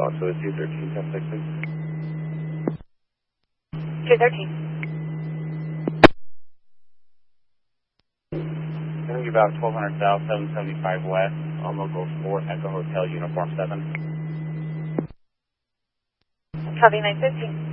Foxwood 213, 10 please. 213. I think about 1200 south, 775 west, on local 4, Echo Hotel, Uniform 7. Copy 915.